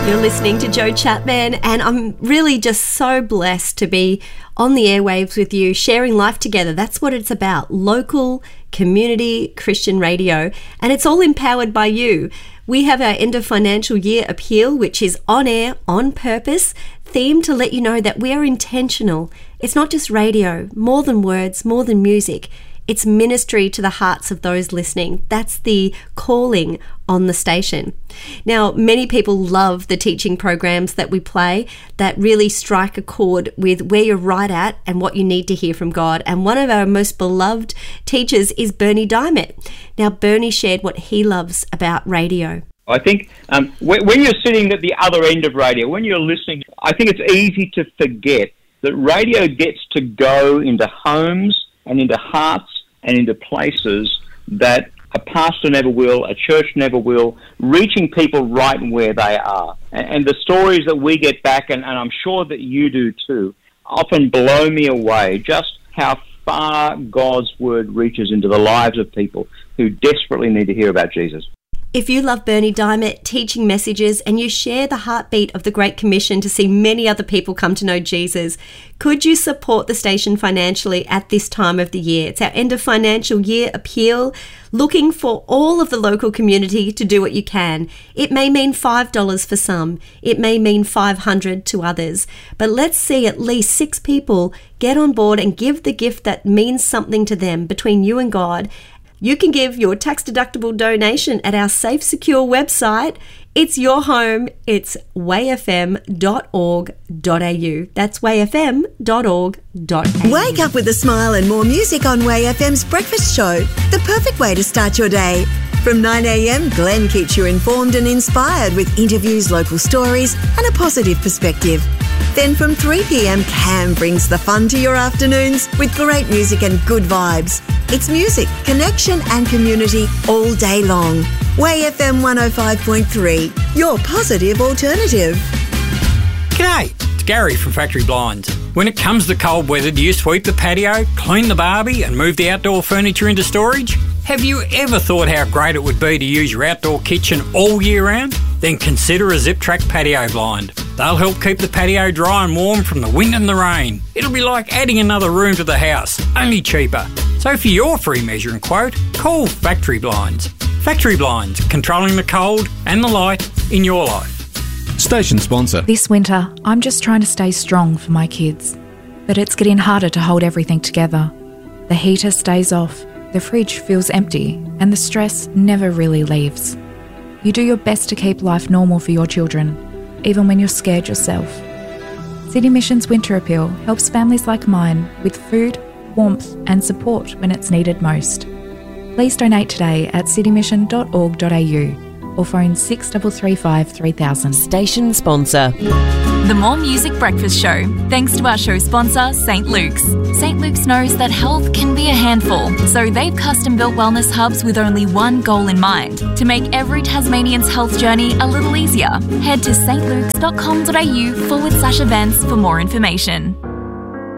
You're listening to Jo Chapman, and I'm really just so blessed to be on the airwaves with you, sharing life together. That's what it's about. Local, community, Christian radio, and it's all empowered by you. We have our end of financial year appeal, which is on air, on purpose, themed to let you know that we are intentional. It's not just radio, more than words, more than music. It's ministry to the hearts of those listening. That's the calling on the station. Now, many people love the teaching programs that we play that really strike a chord with where you're right at and what you need to hear from God. And one of our most beloved teachers is Berni Dymet. Now, Berni shared what he loves about radio. I think when you're sitting at the other end of radio, when you're listening, I think it's easy to forget that radio gets to go into homes and into hearts and into places that a pastor never will, a church never will, reaching people right where they are. And the stories that we get back, and I'm sure that you do too, often blow me away, just how far God's word reaches into the lives of people who desperately need to hear about Jesus. If you love Berni Dymet teaching messages and you share the heartbeat of the Great Commission to see many other people come to know Jesus, could you support the station financially at this time of the year? It's our end of financial year appeal, looking for all of the local community to do what you can. It may mean $5 for some, it may mean $500 to others, but let's see at least 6 people get on board and give the gift that means something to them between you and God. You can give your tax-deductible donation at our safe, secure website. It's your home. It's wayfm.org.au. That's wayfm.org.au. Wake up with a smile and more music on Way FM's breakfast show. The perfect way to start your day. From 9 a.m, Glenn keeps you informed and inspired with interviews, local stories and a positive perspective. Then from 3 p.m, Cam brings the fun to your afternoons with great music and good vibes. It's music, connection and community all day long. Way FM 105.3, your positive alternative. G'day, it's Gary from Factory Blinds. When it comes to cold weather, do you sweep the patio, clean the barbie and move the outdoor furniture into storage? Have you ever thought how great it would be to use your outdoor kitchen all year round? Then consider a Zip Track patio blind. They'll help keep the patio dry and warm from the wind and the rain. It'll be like adding another room to the house, only cheaper. So for your free measuring quote, call Factory Blinds. Factory Blinds, controlling the cold and the light in your life. Station sponsor. This winter, I'm just trying to stay strong for my kids. But it's getting harder to hold everything together. The heater stays off, the fridge feels empty, and the stress never really leaves. You do your best to keep life normal for your children, even when you're scared yourself. City Mission's Winter Appeal helps families like mine with food, warmth and support when it's needed most. Please donate today at citymission.org.au or phone 6335 3000. Station sponsor. The More Music Breakfast Show, thanks to our show sponsor, St. Luke's. St. Luke's knows that health can be a handful, so they've custom-built wellness hubs with only one goal in mind, to make every Tasmanian's health journey a little easier. Head to stlukes.com.au/events for more information.